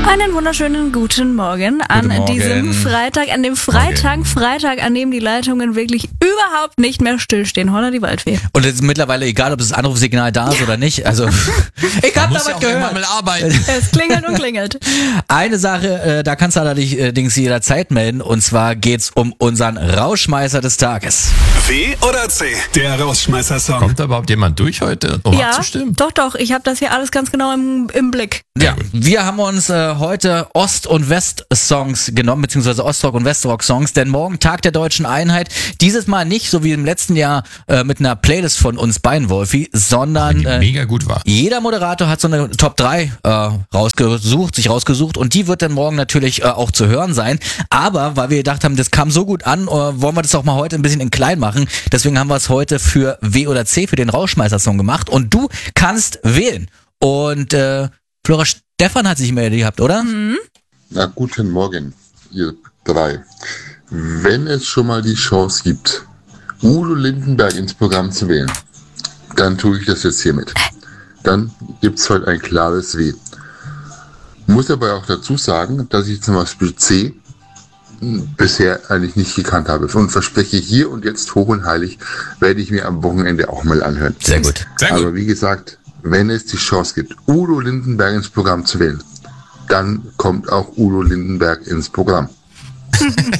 Einen wunderschönen guten Morgen an diesem Freitag, Freitag, an dem die Leitungen wirklich überhaupt nicht mehr stillstehen. Holla die Waldfee. Und es ist mittlerweile egal, ob das Anrufsignal da ist oder nicht. Also ich hab da was gehört. Mal arbeiten. Es klingelt und klingelt. Eine Sache, da kannst du allerdings jederzeit melden, und zwar geht's um unseren Rausschmeißer des Tages. W oder C? Der Rausschmeißer-Song. Kommt da überhaupt jemand durch heute, um Ja, abzustimmen? doch. Ich habe das hier alles ganz genau im Blick. Ja, wir haben uns heute Ost- und West-Songs genommen, beziehungsweise Ostrock- und Westrock-Songs, denn morgen Tag der Deutschen Einheit. Dieses Mal nicht, so wie im letzten Jahr, mit einer Playlist von uns beiden, Wolfi, sondern Die mega gut war. jeder Moderator hat so eine Top 3 sich rausgesucht, und die wird dann morgen natürlich auch zu hören sein. Aber weil wir gedacht haben, das kam so gut an, wollen wir das auch mal heute ein bisschen in klein machen. Deswegen haben wir es heute für W oder C, für den Rausschmeißer-Song gemacht. Und du kannst wählen. Und Flora Stefan hat sich gemeldet gehabt, oder? Na, guten Morgen, ihr drei. Wenn es schon mal die Chance gibt, Udo Lindenberg ins Programm zu wählen, dann tue ich das jetzt hiermit. Dann gibt's heute ein klares W. Muss aber auch dazu sagen, dass ich zum Beispiel C bisher eigentlich nicht gekannt habe und verspreche, hier und jetzt hoch und heilig werde ich mir am Wochenende auch mal anhören. Sehr gut. Sehr gut. Aber wie gesagt, wenn es die Chance gibt, Udo Lindenberg ins Programm zu wählen, dann kommt auch Udo Lindenberg ins Programm.